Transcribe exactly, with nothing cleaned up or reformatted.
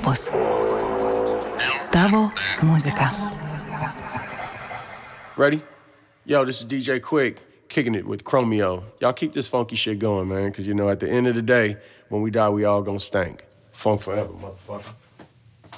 Opus. Tavo muzika. Ready? Yo, this is D J Quick, kicking it with Chromeo. Y'all keep this funky shit going, man, because, you know, at the end of the day, when we die, we all gonna stank. Funk forever, motherfucker.